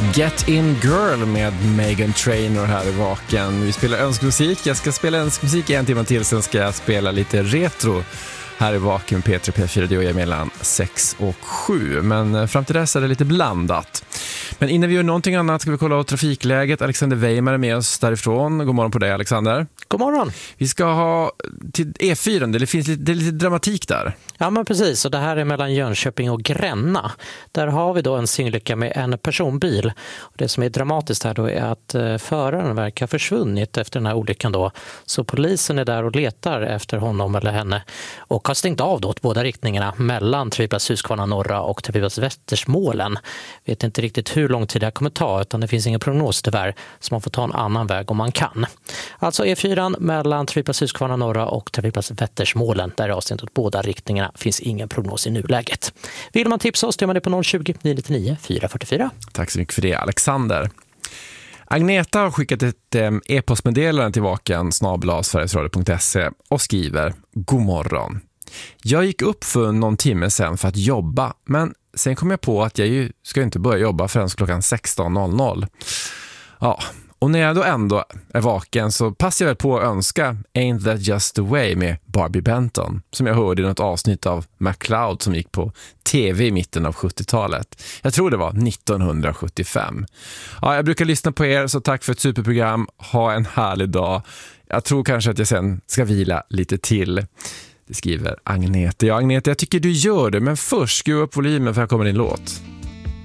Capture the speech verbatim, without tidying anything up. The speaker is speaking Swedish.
Get In Girl med Meghan Trainor här i Vaken. Vi spelar önskmusik. Jag ska spela önskmusik i en timme till, sen ska jag spela lite retro här i Vaken. P tre P fyra, det är mellan sex och sju. Men fram till dess är det lite blandat. Men innan vi gör någonting annat ska vi kolla av trafikläget. Alexander Weimer är med oss därifrån. God morgon på dig, Alexander. God morgon. Vi ska ha till E fyra, det finns lite, det är lite dramatik där. Ja, men precis, och det här är mellan Jönköping och Gränna. Där har vi då en synlycka med en personbil. Och det som är dramatiskt här då är att eh, föraren verkar ha försvunnit efter den här olyckan då. Så polisen är där och letar efter honom eller henne och har stängt av då åt båda riktningarna mellan Trafikplats Huskvarna norra och Trafikplats Västersmålen. Vet inte riktigt hur lång tid det här kommer ta, utan det finns ingen prognos tyvärr, så man får ta en annan väg om man kan. Alltså E fyra mellan Trafikplats Huskvarna norra och Trafikplats Västersmålen, där är avståndet åt båda riktningarna. Finns ingen prognos i nuläget. Vill man tipsa oss, gör man det på noll tjugo, nio nittionio, fyra fyra fyra. Tack så mycket för det, Alexander. Agneta har skickat ett eh, e-postmeddelande till vaken snabel-a sverigesradio punkt se och skriver: God morgon. Jag gick upp för någon timme sedan för att jobba, men sen kom jag på att jag ju ska inte börja jobba förrän klockan sexton noll noll. Ja, och när jag då ändå är vaken så passar jag väl på att önska Ain't That Just The Way med Barbie Benton, som jag hörde i något avsnitt av McCloud som gick på tv i mitten av sjuttiotalet. Jag tror det var nittonhundrasjuttiofem. Ja, jag brukar lyssna på er, så tack för ett superprogram. Ha en härlig dag. Jag tror kanske att jag sen ska vila lite till. Det skriver Agnete. Ja, Agnete, jag tycker du gör det, men först skruva upp volymen för här kommer din låt.